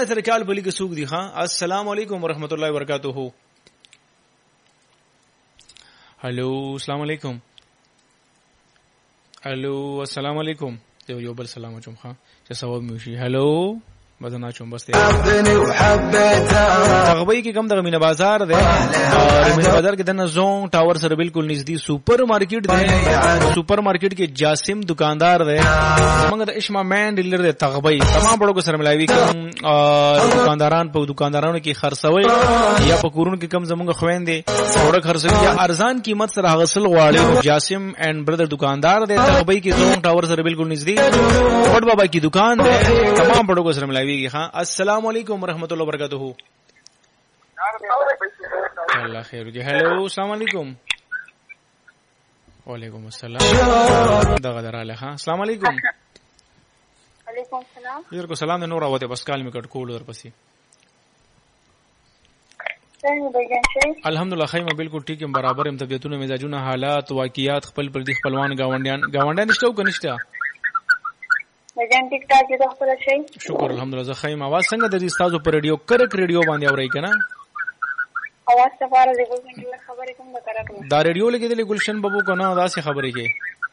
ما سره کال بلی کې سوق دی ها. السلام علیکم ورحمت الله وبرکاتہ. هلو السلام علیکم. هلو السلام علیکم. یو بل سلام چوم ها چې ثواب میوشي. هلو بزنا چوم بس تغبی کې کم د غمینه بازار دی. غمینه بازار کې د زون ټاور سره بالکل نږدې سوپر مارکیټ دی. سوپر مارکیټ کې جاسم دکاندار دی. موږ د اشما مین ډیلر دی تغبی. تمام بڑو کو سره ملایوي کوم دکانداران په دکاندارانو کې خرڅوي یا په کورونو کې کم زموږ خويندې وړه خرڅوي یا ارزان قیمت سره غسل غواړي. جاسم اینڈ برادر دکاندار دی تغبی کې زون ټاور سره بالکل نږدې پټ بابا کی دکان دی. تمام بڑو کو سره ملایوي. السلام علیکم ورحمۃ اللہ وبرکاتہ. اللہ خیر کی. ہیلو السلام علیکم. وعلیکم السلام. دغه ها السلام علیکم. وعلیکم السلام. یو کو سلام نور اوته بس کال می کټ کول در پسی. الحمدلله خیمه بالکل ٹھیک هم برابر هم طبيعتونه مزاجونه حالات واقعیات خپل پر دي خپلوان گاونډیان نشته او کنيشته. مجان ټیک ټاک دې خپل شي. شکر الحمدلله. زه خیم आवाज څنګه د استادو پر ریډیو کرک ریډیو باندې اوري کنه. आवाज سفاره دې ګلشن خبرې کوم د کرک نه. دا ریډیو لګیدلې گلشن بابو کنه دا څه خبرې کې.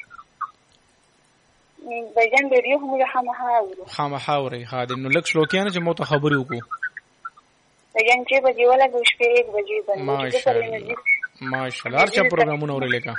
بجان ریډیو هم خامخا اوري. خادم نو لک شلوکیانه چې مو ته خبرې وکړو. بجان چې بجې ولا د شپې 1 بجې باندې. ماشاءالله هر چا پروګرامونه اوري لکه.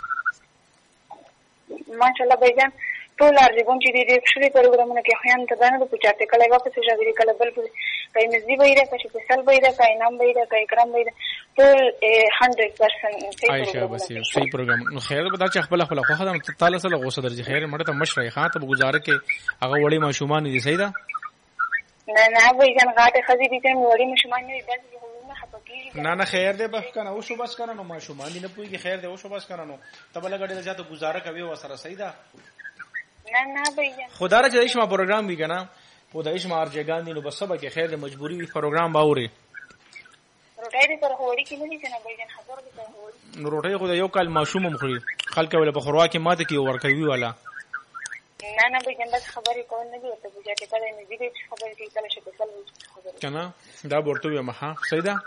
ماشاءالله بجان ټول ارزګون چې دې شوري پروګرامونه کې خیان ته دانه په چاته کله واپس شاګری کله بل کای مزي وایره چې فصل وایره کای نام وایره کای کرام وایره ټول 100% عائشہ بس صحیح پروګرام. نو خیر به دا چې خپل خو خدام تعالی سره غوسه درځي. خیر مړه ته مشره خان ته گزاره کې هغه وړي ماشومان دي. صحیح ده. نه وای جن غاټه خزي دي چې وړي ماشومان نه دي نه خیر دې بس کنه او شو بس کنه نو ماشومان دي نه پوي کې. خیر دې او شو بس کنه نو تبل غړي ځاته گزاره کوي وسره. صحیح ده. نه بھیا خدا را چې ایشما پروګرام وی کنه په د ایشما ارجګان دي نو بس سبا کې خیر د مجبوری وی پروګرام باوري. روټي دې پر هوړي کې نه دي کنه بھیا خبر دې هوړي. نو روټي خو یو کال ماشوم مخري خلک ول په خوروا کې ماته کې ورکوي والا. نه بھیا بس خبرې کول نه دي ته بوجا ته کله نه دي خبرې کې کله شي بسل خبرې کنه دا ورته یم ها. صحیح ده.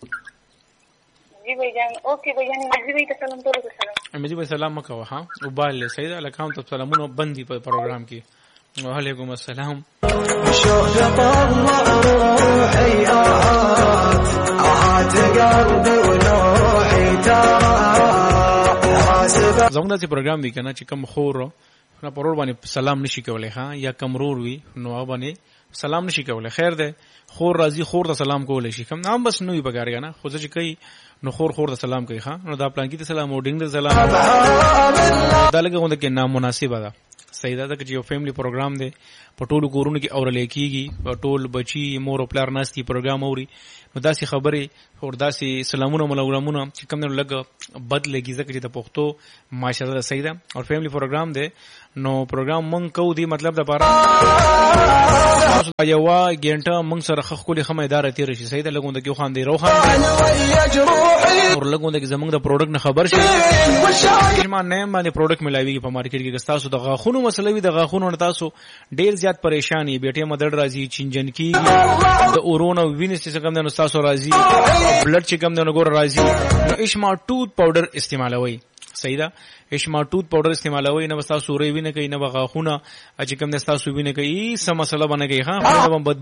جی بھائی اوکے بھائی مجھے بھی سلام تو سلام. مجھے بھی سلام مکو ها وبال سید الکام ته سلامونه بندي په پروګرام کې. وعلیکم السلام. زموږ د پروګرام دی کنه چې کم خور نه پرور باندې سلام نشي کولای ها یا کمرور وي نو باندې سلام نشي کولای. خیر ده خور راضي خور ته سلام کولای شي کم نام بس نوې بګار غنا خو ځکه کوي نو خور ته سلام کوي ها. نو دا پلان کې ته سلام او ډینګ ته سلام دا لګه غونډه کې نامناسبه ده. صحیح ده چې یو فیملی پروګرام دی په ټولو کورونو کې اورل کېږي. په ټول بچي مور او پلار ناستي پروګرام اوري نو داسې خبرې او داسې سلامونه ملګرامونه چې کوم نه لګ بد لګي ځکه چې د پښتو ماشاءالله صحیح ده او فیملی پروګرام دی. نو پروګرام مونږ کو دی مطلب د بارا یو غنټه مونږ سره خخولي خمه اداره تیر شي. صحیح ده لګوند کې خوان دی روخان اور لګوند کې زمونږ د پروډکټ نه خبر شي. ما نه باندې پروډکټ ملایوي په مارکیټ کې تاسو د غاخونو مسلې وي د غاخونو نه تاسو ډیر زیات پریشانی بیٹه مدد راځي چنجن کی د اورونو وینس چې کوم د تاسو راځي بلډ چې کوم د نګور راځي نو اشما ټوت پاوډر استعمالوي. صحیح ده. اشما ټوت پاوډر استعمالوي نه تاسو سورې وینې کوي نه غاخونه چې کوم د تاسو وینې کوي سم مسله باندې کوي ها